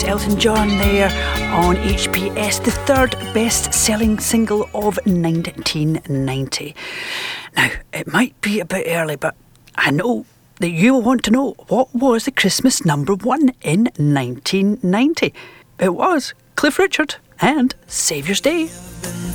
Elton John there on HBS, the third best-selling single of 1990. Now, it might be a bit early, but I know that you will want to know, what was the Christmas number one in 1990? It was Cliff Richard and Saviour's Day.